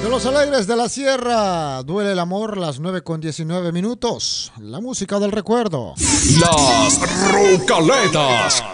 De los Alegres de la Sierra, Duele el Amor, las 9:19. La música del recuerdo. Las Rucaletas.